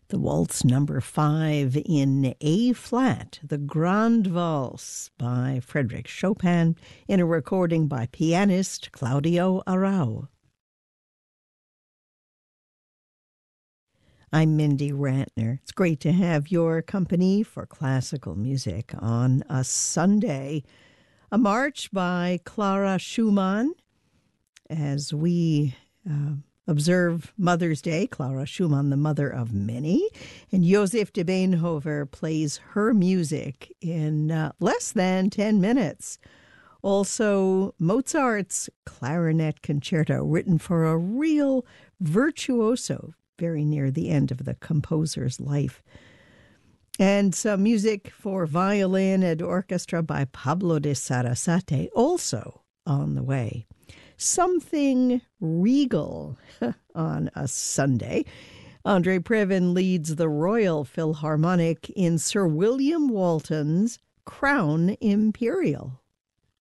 The Waltz number 5 in A-flat, the Grande Valse by Frédéric Chopin in a recording by pianist Claudio Arrau. I'm Mindy Rantner. It's great to have your company for classical music on a Sunday. A march by Clara Schumann as we observe Mother's Day. Clara Schumann, the mother of many. And Joseph de Beenhover plays her music in less than 10 minutes. Also, Mozart's Clarinet Concerto, written for a real virtuoso, very near the end of the composer's life. And some music for violin and orchestra by Pablo de Sarasate, also on the way. Something regal on a Sunday. Andre Previn leads the Royal Philharmonic in Sir William Walton's Crown Imperial.